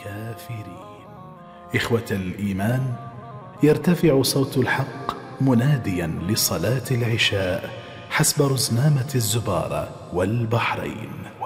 الكافرين. إخوة الإيمان، يرتفع صوت الحق مناديا لصلاة العشاء حسب رزنامة الزبارة والبحرين.